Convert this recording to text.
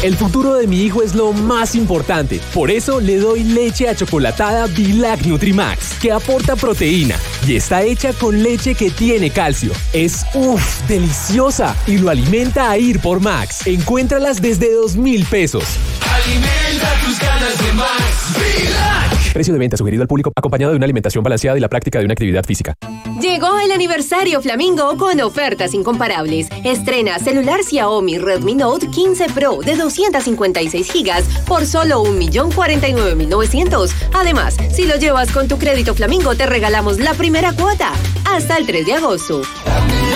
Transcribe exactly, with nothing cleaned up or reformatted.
El futuro de mi hijo es lo más importante. Por eso le doy leche achocolatada Vilac Nutrimax, que aporta proteína y está hecha con leche que tiene calcio. Es uff, deliciosa y lo alimenta a ir por más. Encuéntralas desde dos mil pesos. Alimenta tus ganas de más. Vilac. Precio de venta sugerido al público acompañado de una alimentación balanceada y la práctica de una actividad física. Llegó el aniversario Flamingo con ofertas incomparables. Estrena celular Xiaomi Redmi Note quince Pro de doscientos cincuenta y seis gigas por solo un millón cuarenta y nueve mil novecientos. Además, si lo llevas con tu crédito Flamingo, te regalamos la primera cuota hasta el tres de agosto.